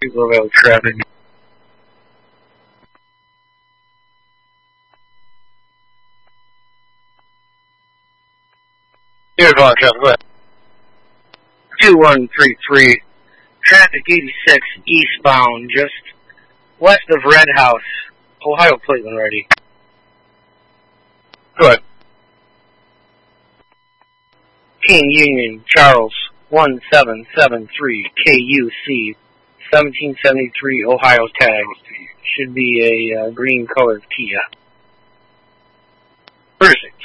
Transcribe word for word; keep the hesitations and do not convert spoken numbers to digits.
Low Valley traffic. Here's one, traffic, go ahead. two one three three, traffic eighty-six, eastbound, just west of Red House, Ohio plate when ready. Go ahead. King Union, Charles, one seven seven three K U C, seventeen seventy-three Ohio tag. Should be a uh, green colored Kia. Thursday.